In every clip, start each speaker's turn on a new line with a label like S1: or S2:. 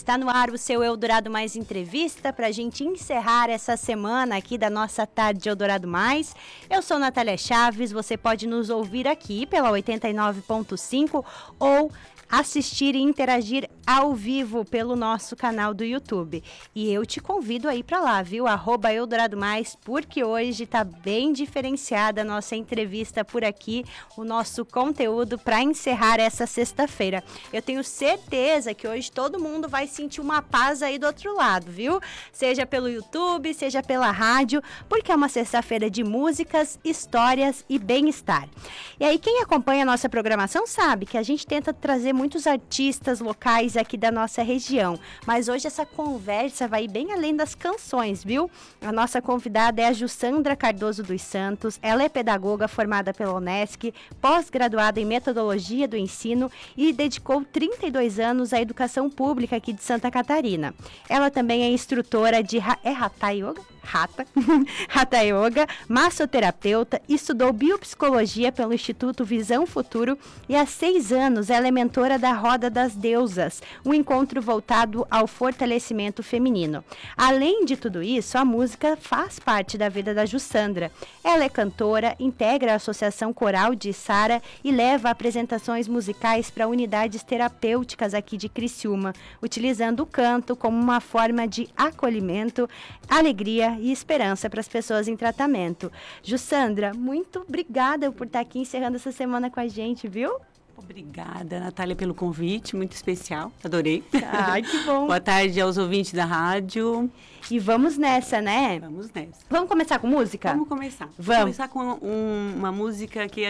S1: Está no ar o seu Eldorado Mais Entrevista para a gente encerrar essa semana aqui da nossa tarde Eldorado Mais. Eu sou Natália Chaves, você pode nos ouvir aqui pela 89.5 ou assistir e interagir ao vivo pelo nosso canal do YouTube. E eu te convido aí para lá, viu? @Eldorado Mais, porque hoje tá bem diferenciada a nossa entrevista por aqui, o nosso conteúdo para encerrar essa sexta-feira. Eu tenho certeza que hoje todo mundo vai sentir uma paz aí do outro lado, viu? Seja pelo YouTube, seja pela rádio, porque é uma sexta-feira de músicas, histórias e bem-estar. E aí quem acompanha a nossa programação sabe que a gente tenta trazer muitos artistas locais aqui da nossa região, mas hoje essa conversa vai bem além das canções, viu? A nossa convidada é a Jussandra Cardoso dos Santos, ela é pedagoga formada pela Unesc, pós-graduada em metodologia do ensino e dedicou 32 anos à educação pública aqui de Santa Catarina. Ela também é instrutora de Hatha Yoga? Hatha Yoga, massoterapeuta, estudou biopsicologia pelo Instituto Visão Futuro e há 6 anos ela é mentora da Roda das Deusas, um encontro voltado ao fortalecimento feminino. Além de tudo isso, a música faz parte da vida da Jussandra. Ela é cantora, integra a Associação Coral de Sara e leva apresentações musicais para unidades terapêuticas aqui de Criciúma, utilizando o canto como uma forma de acolhimento, alegria e esperança para as pessoas em tratamento. Jussandra, muito obrigada por estar aqui encerrando essa semana com a gente, viu?
S2: Obrigada, Natália, pelo convite, muito especial, adorei.
S1: Ai, que bom.
S2: Boa tarde aos ouvintes da rádio.
S1: E vamos nessa, né?
S2: Vamos nessa.
S1: Vamos começar com música?
S2: Vamos começar.
S1: Vamos
S2: começar com uma música que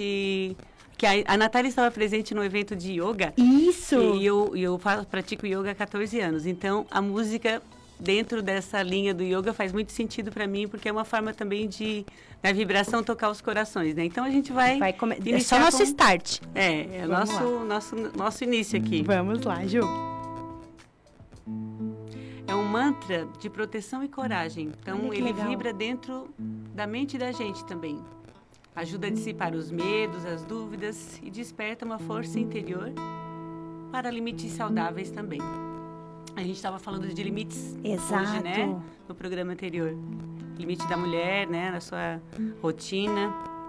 S2: a Natália estava presente no evento de yoga.
S1: Isso!
S2: E eu pratico yoga há 14 anos, então a música dentro dessa linha do yoga faz muito sentido para mim, porque é uma forma também de, na vibração, tocar os corações, né? Então a gente vai
S1: é só nosso start.
S2: É nosso início aqui.
S1: Vamos lá, Ju.
S2: É um mantra de proteção e coragem. Então ele
S1: legal.
S2: vibra dentro da mente da gente também. Ajuda a dissipar os medos, as dúvidas e desperta uma força interior para limites saudáveis também. A gente estava falando de limites hoje, né? No programa anterior. Limite da mulher, né? Na sua rotina.